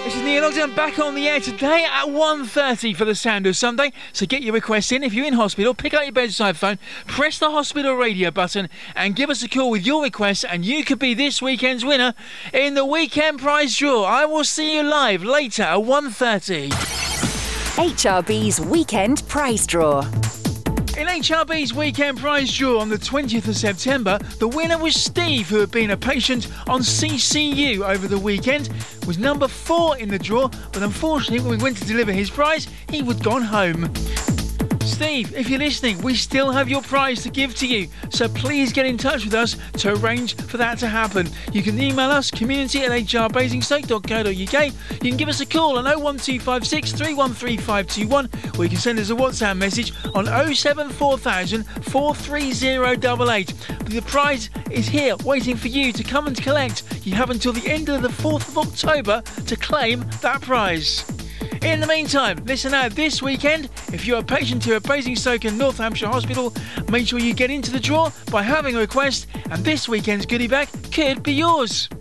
This is Neil Ogden back on the air today at 1:30 for the Sound of Sunday. So get your requests in. If you're in hospital, pick up your bedside phone, press the hospital radio button and give us a call with your requests, and you could be this weekend's winner in the weekend prize draw. I will see you live later at 1:30. HRB's Weekend Prize Draw. In HRB's weekend prize draw on the 20th of September, the winner was Steve, who had been a patient on CCU over the weekend, was number 4 in the draw, but unfortunately when we went to deliver his prize, he was gone home. Steve, if you're listening, we still have your prize to give to you, so please get in touch with us to arrange for that to happen. You can email us, community@hrbasingstoke.co.uk. You can give us a call on 01256 313521, or you can send us a WhatsApp message on 074,000 43088. The prize is here, waiting for you to come and collect. You have until the end of the 4th of October to claim that prize. In the meantime, listen out this weekend. If you're a patient here at Basingstoke and North Hampshire Hospital, make sure you get into the draw by having a request, and this weekend's goodie bag could be yours.